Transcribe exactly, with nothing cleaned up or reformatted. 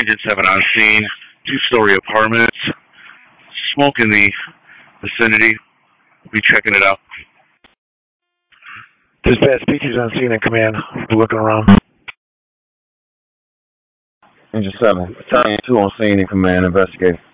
Agent seven on scene, two-story apartments, smoke in the vicinity. We'll be checking it out. Dispatch, Peaches on scene and command. We're looking around. Agent seven, Battalion two on scene and command, investigate.